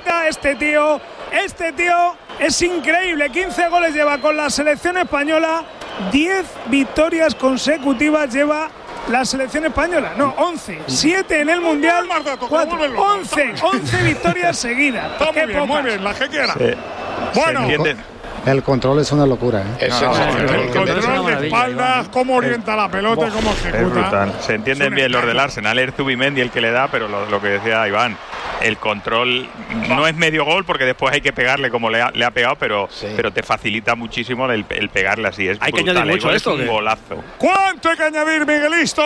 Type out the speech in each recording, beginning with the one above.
Higuita, este tío es increíble. 15 goles lleva con la selección española, 10 victorias consecutivas lleva la selección española. No, 11, 7 en el Mundial, 11 victorias seguidas. Muy bien, la que quiera. Bueno, el control es una locura, ¿eh? El control de espaldas, cómo orienta la pelota y cómo ejecuta. Se entienden bien los del Arsenal, es Zubimendi el que le da, pero lo que decía Iván, el control no es medio gol porque después hay que pegarle como le ha pegado, pero te facilita muchísimo el pegarle así. Es hay brutal, que añadir mucho esto. Es un golazo. ¿Cuánto hay que añadir, Miguelito?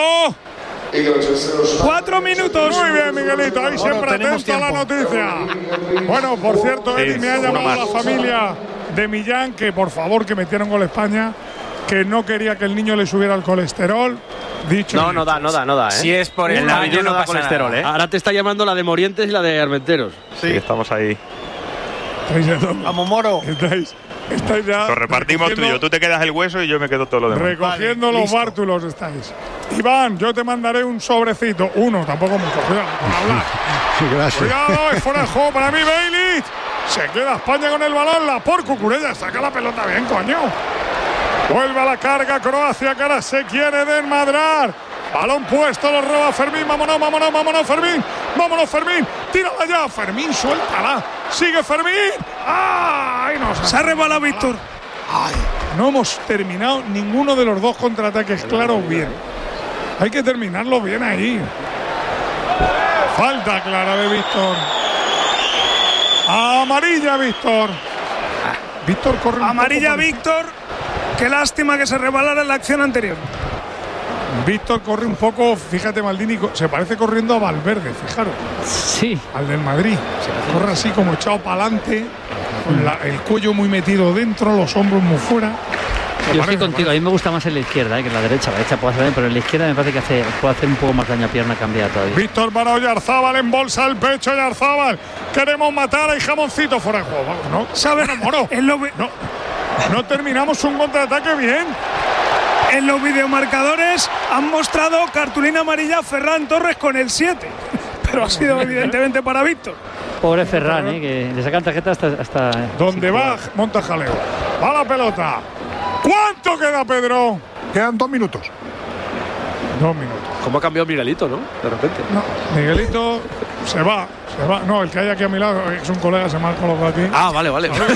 4 minutos. Muy bien, Miguelito, ahí siempre atento a la noticia. Bueno, por cierto, Eddie me ha llamado la familia de Millán, que por favor que metiera un gol España, que no quería que el niño le subiera el colesterol. Dicho no da, ¿eh? Si es por el niño no da colesterol, ¿eh? Ahora te está llamando la de Morientes y la de Armenteros. Sí, estamos ahí. Vamos, Moro. Estáis ya. Lo repartimos tú y yo. Tú te quedas el hueso y yo me quedo todo lo demás. Recogiendo los bártulos estáis. Iván, yo te mandaré un sobrecito. Uno, tampoco mucho. Cuidado, con hablar. Gracias. Cuidado, es fuera de juego para mí, Bailey. Se queda España con el balón. La por Cucurella. Saca la pelota bien, coño. Vuelve a la carga Croacia, que ahora se quiere desmadrar. Balón puesto, lo roba Fermín. Vámonos, Fermín. Vámonos, Fermín. Tírala ya, Fermín, suéltala. Sigue Fermín. ¡Ay, no! Se ha rebalado Víctor. Ay, no hemos terminado ninguno de los dos contraataques claros bien. Hay que terminarlo bien ahí. Falta clara de Víctor. Amarilla, Víctor. Víctor corre un amarilla, poco Víctor. Qué lástima que se rebalara en la acción anterior. Víctor corre un poco, fíjate, Maldini, se parece corriendo a Valverde, fijaros. Sí. Al del Madrid. Corre así como echado para adelante, con el cuello muy metido dentro, los hombros muy fuera. Yo estoy contigo, a mí me gusta más en la izquierda que en la derecha. La derecha puede hacer bien, pero en la izquierda me parece que puede hacer un poco más daño a pierna cambiada todavía. Víctor para Oyarzábal, embolsa el pecho Oyarzábal. Queremos matar a Jamoncito fuera de juego. ¿No? ¿Sabes? Moro. No terminamos un contraataque bien. En los videomarcadores han mostrado cartulina amarilla a Ferran Torres con el 7. Pero ha sido evidentemente para Víctor. Pobre Ferran, que le sacan tarjeta hasta donde va, monta jaleo. Va la pelota. ¿Cuánto queda, Pedro? Quedan 2 minutos. 2 minutos. ¿Cómo ha cambiado Miguelito, no? De repente. No, Miguelito se va. No, el que hay aquí a mi lado es un colega, se me ha colocado aquí. Ah, vale.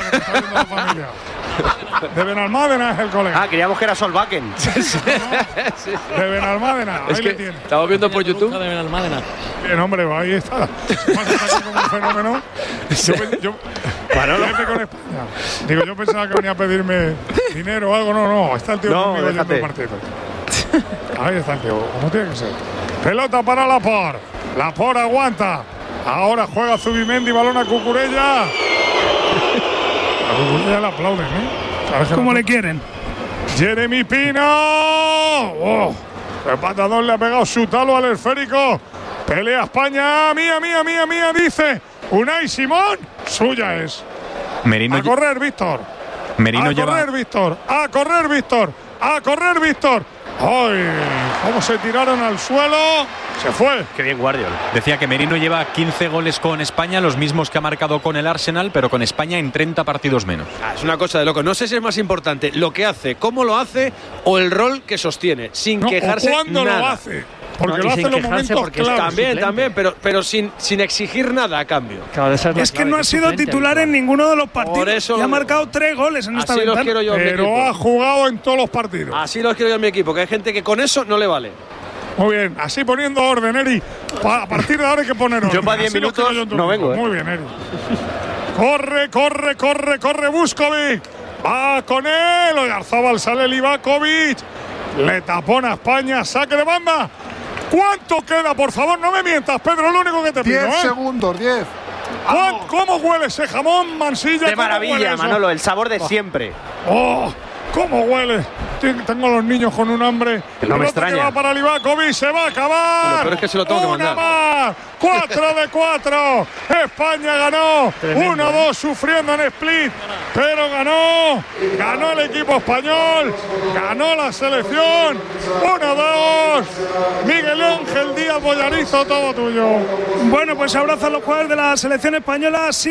De Benalmádena es el colega. Queríamos que era Solbakken. De Benalmádena, ahí le tiene. Estamos viendo por YouTube. De Benalmádena. Bien, hombre, ahí está. Pasa aquí como un fenómeno. Yo con España. Digo, yo pensaba que venía a pedirme dinero o algo. No, está el tío conmigo yendo el partido. Ahí está el tío, como tiene que ser. Pelota para Laporte. Laporte aguanta. Ahora juega Zubimendi, balón a Cucurella. A Cucurella le aplauden, Como le quieren. Jeremy Pino. El patadón le ha pegado su talo al esférico. Pelea España. Mía, dice Unai Simón. Suya es. Merino a correr, Víctor. A correr, Víctor. ¡Ay! ¿Cómo se tiraron al suelo? Se fue. Qué bien, Guardiola. Decía que Merino lleva 15 goles con España, los mismos que ha marcado con el Arsenal, pero con España en 30 partidos menos. Es una cosa de loco. No sé si es más importante lo que hace, cómo lo hace o el rol que sostiene, sin quejarse o cuándo nada. Lo hace. Porque lo hace en los momentos clave. También, pero sin exigir nada a cambio. Claro, es que no ha sido titular en ninguno de los partidos. Por eso, y ha marcado 3 goles en esta ventana. Quiero yo pero ha jugado en todos los partidos. Así los quiero yo en mi equipo, que hay gente que con eso no le vale. Muy bien, así poniendo orden, Eri. A partir de ahora hay que poner orden. Yo para 10 minutos no vengo. Muy bien, Eri. Corre, Vuskovic. Va con él. Oyarzábal sale Livakovic. Le tapona a España, saque de banda. ¿Cuánto queda? Por favor, no me mientas, Pedro, lo único que te pido. 10 segundos, 10. ¿Cómo huele ese jamón, Mansilla? De maravilla, Manolo, el sabor de siempre. ¡Oh! ¿Cómo huele? Tengo a los niños con un hambre. No me extraña. Que va para Livakovic, se va a acabar. Pero es que se lo tengo que mandar. Más. 4 de 4. España ganó. 1-2 sufriendo en Split. Pero ganó. Ganó el equipo español. Ganó la selección. 1-2. Miguel Ángel Díaz Boyarizo, todo tuyo. Bueno, pues abrazan los jugadores de la selección española.